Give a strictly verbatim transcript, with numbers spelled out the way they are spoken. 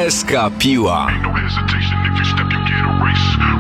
Deska Piła. Ain't no hesitation, if you step, you get a race.